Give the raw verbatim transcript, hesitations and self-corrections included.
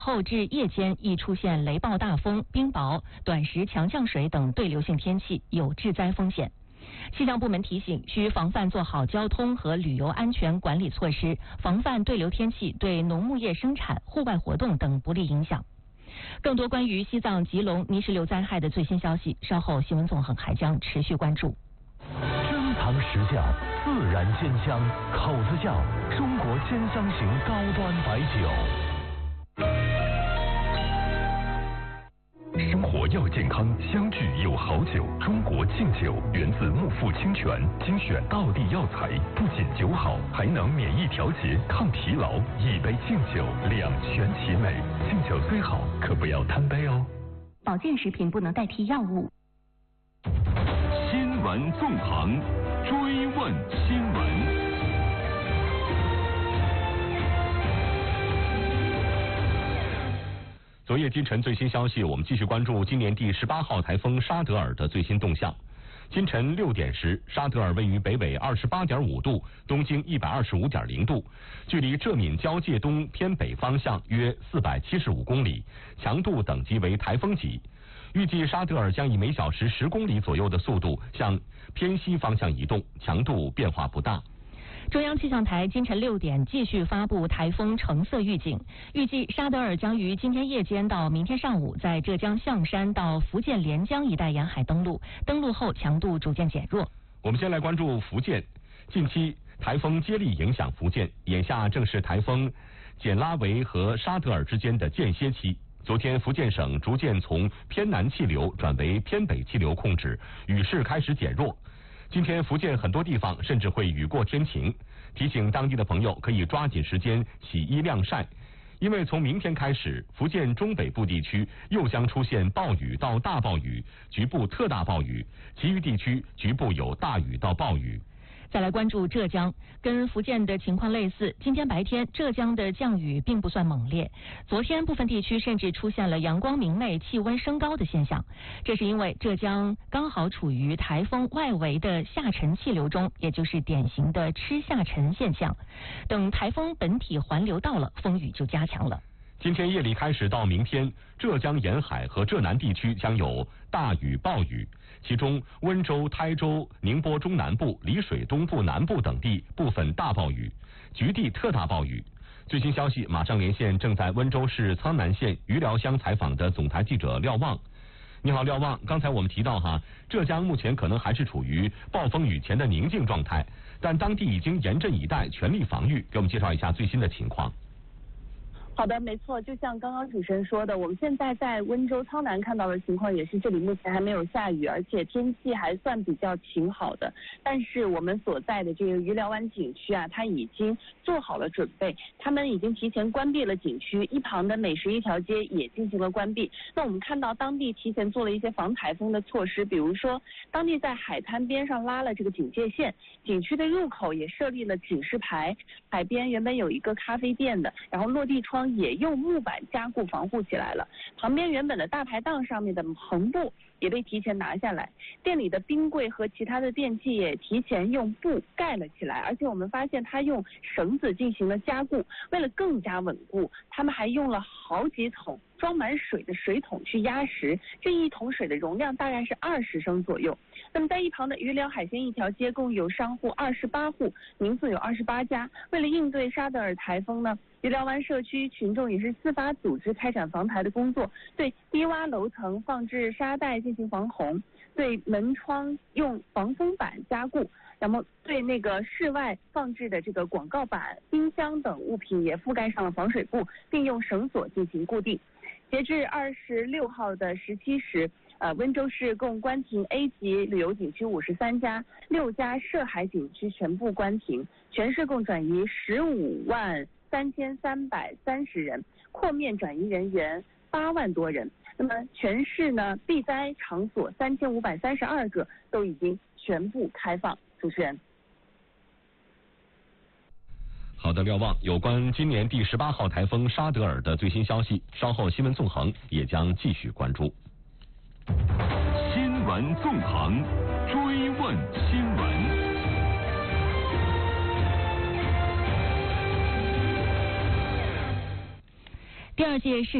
后至夜间易出现雷暴大风、冰雹、短时强降水等对流性天气，有致灾风险。气象部门提醒，需防范做好交通和旅游安全管理措施，防范对流天气对农牧业生产、户外活动等不利影响。更多关于西藏吉隆泥石流灾害的最新消息，稍后新闻纵横还将持续关注。 珍藏实窖，自然鲜香，口子窖，中国鲜香型高端白酒。 生活要健康，相聚有好酒。中国劲酒源自木富清泉，精选道地药材，不仅酒好，还能免疫调节、抗疲劳。一杯劲酒，两全其美。劲酒虽好，可不要贪杯哦。 保健食品不能代替药物。 新闻纵横，追问新闻。 昨夜今晨最新消息，我们继续关注今年第十八号台风沙德尔的最新动向。今晨六点时，沙德尔位于北纬二十八点五度，东经一百二十五点零度，距离浙闽交界东偏北方向约四百七十五公里，强度等级为台风级。预计沙德尔将以每小时十公里左右的速度向偏西方向移动，强度变化不大。 中央气象台今晨六点继续发布台风橙色预警，预计沙德尔将于今天夜间到明天上午在浙江象山到福建连江一带沿海登陆，登陆后强度逐渐减弱。 我们先来关注福建，近期台风接力影响福建，眼下正是台风简拉维和沙德尔之间的间歇期。昨天福建省逐渐从偏南气流转为偏北气流控制，雨势开始减弱。今天福建很多地方甚至会雨过天晴，提醒当地的朋友可以抓紧时间洗衣晾晒，因为从明天开始，福建中北部地区又将出现暴雨到大暴雨，局部特大暴雨，其余地区局部有大雨到暴雨。 再来关注浙江，跟福建的情况类似，今天白天浙江的降雨并不算猛烈，昨天部分地区甚至出现了阳光明媚、气温升高的现象，这是因为浙江刚好处于台风外围的下沉气流中，也就是典型的吃下沉现象。等台风本体环流到了，风雨就加强了。 今天夜里开始到明天，浙江沿海和浙南地区将有大雨暴雨，其中温州、台州、宁波中南部、丽水东部南部等地部分大暴雨，局地特大暴雨。最新消息，马上连线正在温州市苍南县余寮乡采访的总台记者廖望。你好，廖望，刚才我们提到哈，浙江目前可能还是处于暴风雨前的宁静状态，但当地已经严阵以待，全力防御。给我们介绍一下最新的情况。 好的，没错，就像刚刚主持人说的，我们现在在温州苍南看到的情况也是，这里目前还没有下雨，而且天气还算比较晴好的。但是我们所在的这个余寮湾景区啊，它已经做好了准备，他们已经提前关闭了景区，一旁的每十一条街也进行了关闭。那我们看到当地提前做了一些防台风的措施，比如说当地在海滩边上拉了这个警戒线，景区的入口也设立了警示牌，海边原本有一个咖啡店的，然后落地窗也用木板加固防护起来了，旁边原本的大排档上面的篷布也被提前拿下来，店里的冰柜和其他的电器也提前用布盖了起来，而且我们发现它用绳子进行了加固，为了更加稳固，他们还用了好几桶装满水的水桶去压实，这一桶水的容量大概是二十升左右。那么在一旁的余寮海鲜一条街共有商户二十八户，民宿有二十八家。为了应对沙德尔台风呢，余寮湾社区群众也是自发组织开展防台的工作，对低洼楼层放置沙袋进行防洪，对门窗用防风板加固，然后对那个室外放置的这个广告板、冰箱等物品也覆盖上了防水布，并用绳索进行固定。截至二十六号的十七时，呃，温州市共关停 A 级旅游景区五十三家，六家涉海景区全部关停，全市共转移十五万三千三百三十人，扩面转移人员八万多人。那么全市呢，避灾场所三千五百三十二个都已经全部开放。主持人。 好的，廖望，有关今年第十八号台风沙德尔的最新消息，稍后新闻纵横也将继续关注。 新闻纵横，追问新闻。 第二届世